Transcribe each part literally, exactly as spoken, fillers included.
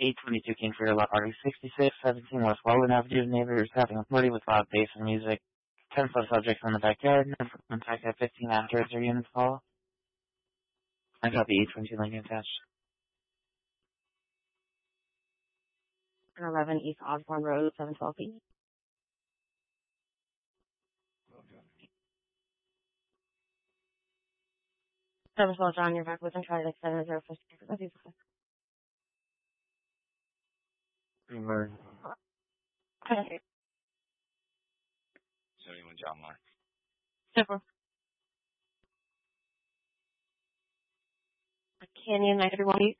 eight twenty-two King for your lot, R D sixty-six seventeen West Walden Avenue. Neighbors having a party with loud bass and music. ten plus subjects in the backyard. Contact at fifteen after their units call. I got the eight twenty-two Lincoln attached. eleven East Osborne Road, seven twelve feet. seven twelve John, you're back with and try like seven zero five. Okay. seventy-one John Mark. Super. Canyon nine thirty-one East.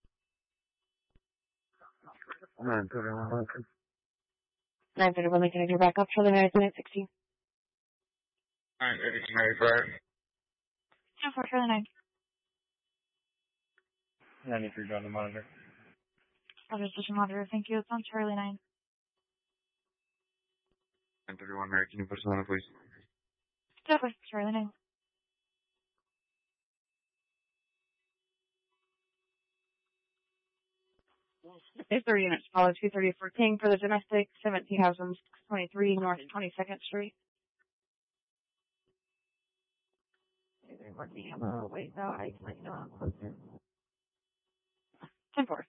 nine thirty-one Lincoln. nine thirty-one Lincoln, you're back up. Charlie nine sixteen. nine thirty-two ninety-five. ten four Charlie nine. ninety-three John the monitor. Registration monitor, thank you. It's on Charlie nine. nine thirty-one Mary, can you put us on, please? Definitely, Charlie nine. There's three units, follow two thirty-four King for the domestic, seventeen thousand twenty-three North twenty-second Street. Oh, wait, no, I might not. ten four.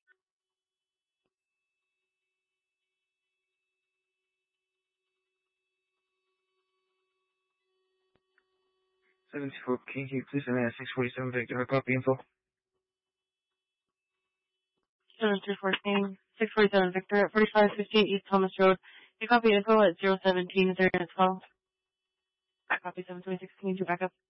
seventy-four King, can you please send me a six forty-seven Victor, a copy info? seven two four King, six forty-seven Victor at forty-five fifteen East Thomas Road. You copy info at zero seventeen zero twelve. I copy seven twenty-six, can you do backup?